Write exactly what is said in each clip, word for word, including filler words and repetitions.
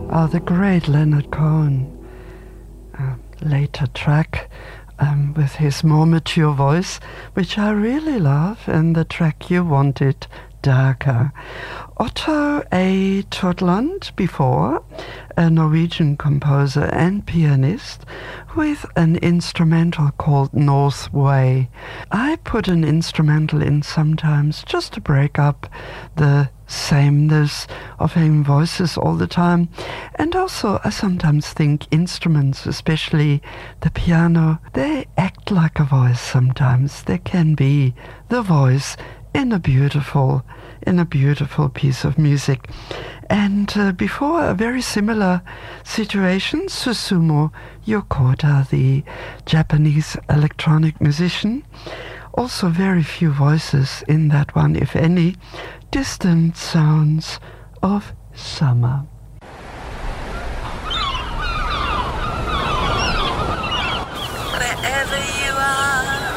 Oh, the great Leonard Cohen. Uh, later track um, with his more mature voice, which I really love, and the track You Wanted Darker. Otto A. Totland before, a Norwegian composer and pianist with an instrumental called North Way. I put an instrumental in sometimes just to break up the sameness of having voices all the time. And also I sometimes think instruments, especially the piano, they act like a voice sometimes. They can be the voice in a beautiful in a beautiful piece of music. And uh, before, a very similar situation, Susumu Yokota, the Japanese electronic musician. Also very few voices in that one, if any. Distant Sounds of Summer. Wherever you are,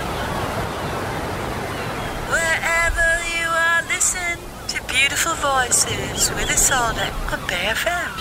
wherever you are, listen to beautiful voices with Isolde on Bay F M.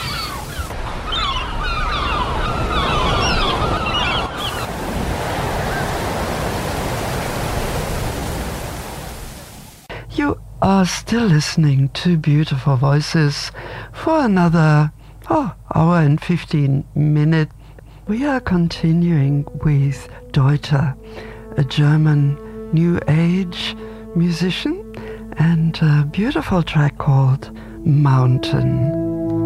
You are still listening to Beautiful Voices for another oh, hour and fifteen minutes. We are continuing with Deuter, a German New Age musician, and a beautiful track called Mountain.